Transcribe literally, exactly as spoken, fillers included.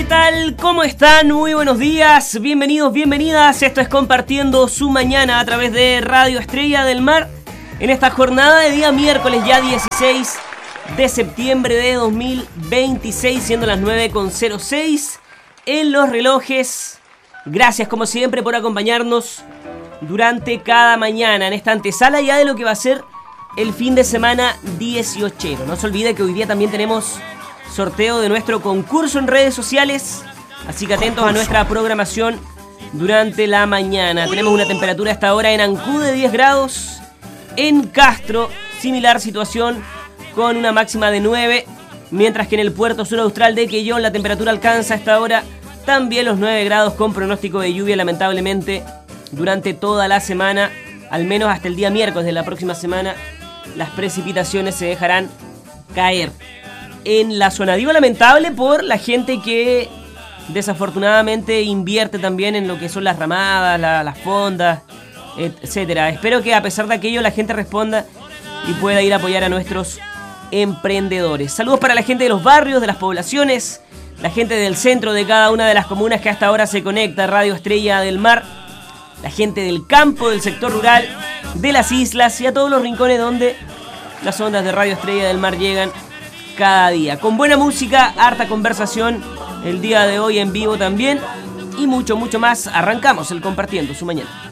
tal? ¿Cómo están? Muy buenos días, bienvenidos, bienvenidas. Esto es Compartiendo su Mañana a través de Radio Estrella del Mar en esta jornada de día miércoles, ya dieciséis de septiembre de dos mil veintiséis, siendo las nueve con cero seis en los relojes. Gracias como siempre por acompañarnos durante cada mañana en esta antesala ya de lo que va a ser el fin de semana dieciochero. No se olvide que hoy día también tenemos sorteo de nuestro concurso en redes sociales, así que atentos a nuestra programación durante la mañana. Tenemos una temperatura a esta hora en Ancud de diez grados, en Castro similar situación con una máxima de nueve, mientras que en el puerto sur austral de Quellón la temperatura alcanza a esta hora también los nueve grados con pronóstico de lluvia lamentablemente durante toda la semana, al menos hasta el día miércoles de la próxima semana las precipitaciones se dejarán caer en la zona. Digo lamentable por la gente que desafortunadamente invierte también en lo que son las ramadas, la, las fondas, etcétera. Espero que a pesar de aquello la gente responda y pueda ir a apoyar a nuestros emprendedores. Saludos para la gente de los barrios, de las poblaciones, la gente del centro de cada una de las comunas que hasta ahora se conecta a Radio Estrella del Mar, la gente del campo, del sector rural, de las islas y a todos los rincones donde las ondas de Radio Estrella del Mar llegan cada día. Con buena música, harta conversación el día de hoy en vivo también y mucho, mucho más. Arrancamos el Compartiendo su Mañana.